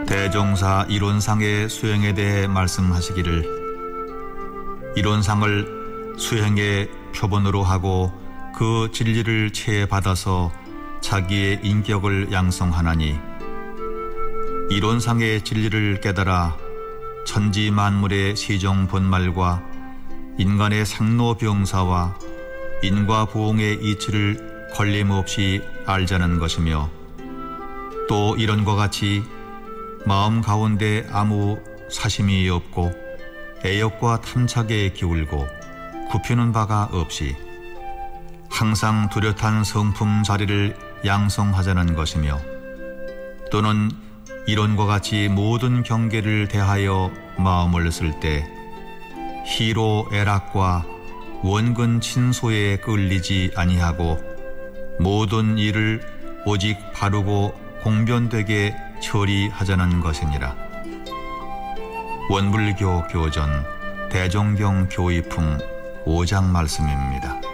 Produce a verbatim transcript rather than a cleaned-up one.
대종사 이론상의 수행에 대해 말씀하시기를 이론상을 수행의 표본으로 하고 그 진리를 체해받아서 자기의 인격을 양성하나니 이론상의 진리를 깨달아 천지 만물의 시종 본말과 인간의 생로병사와 인과보응의 이치를 걸림없이 알자는 것이며 또 이론과 같이 마음 가운데 아무 사심이 없고 애욕과 탐착에 기울고 굽히는 바가 없이 항상 뚜렷한 성품 자리를 양성하자는 것이며 또는 이론과 같이 모든 경계를 대하여 마음을 쓸 때 희로 애락과 원근 친소에 끌리지 아니하고 모든 일을 오직 바르고 공변되게 처리하자는 것이니라. 원불교 교전 대종경 교의품 오 장 말씀입니다.